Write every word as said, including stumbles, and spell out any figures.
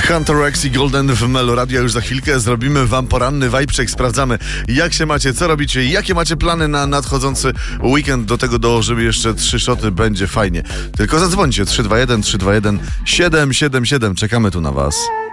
Hunter X i Golden w Meloradio. Już za chwilkę zrobimy wam poranny vibe check. Sprawdzamy, jak się macie, co robicie, jakie macie plany na nadchodzący weekend. Do tego dołożymy jeszcze trzy szoty, będzie fajnie. Tylko zadzwońcie trzy dwa jeden trzy dwa jeden siedem siedem siedem. Czekamy tu na was.